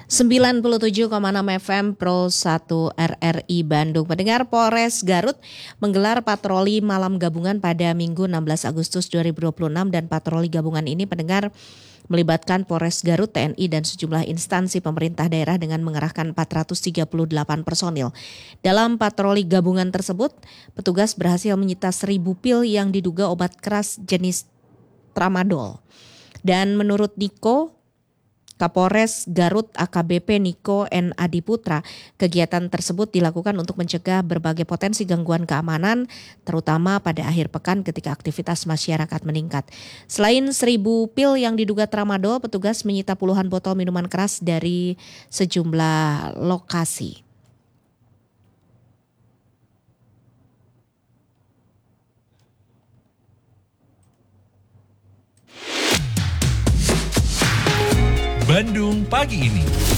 97,6 FM Pro 1 RRI Bandung. Pendengar, Polres Garut menggelar patroli malam gabungan pada Minggu 16 Agustus 2026 dan patroli gabungan ini pendengar melibatkan Polres Garut, TNI dan sejumlah instansi pemerintah daerah dengan mengerahkan 438 personil. Dalam patroli gabungan tersebut, petugas berhasil menyita 1.000 pil yang diduga obat keras jenis tramadol. Dan menurut Niko, Kapolres Garut AKBP Niko N. Adiputra, kegiatan tersebut dilakukan untuk mencegah berbagai potensi gangguan keamanan, terutama pada akhir pekan ketika aktivitas masyarakat meningkat. Selain 1.000 pil yang diduga tramadol, petugas menyita puluhan botol minuman keras dari sejumlah lokasi. Bandung pagi ini.